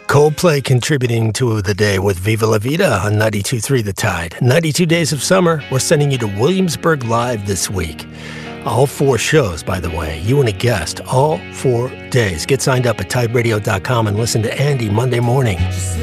Coldplay contributing to the day with Viva La Vida on 92.3 The Tide. 92 Days of Summer, we're sending you to Williamsburg Live this week. All 4 shows, by the way. You and a guest, all 4 days. Get signed up at tideradio.com and listen to Andy Monday morning.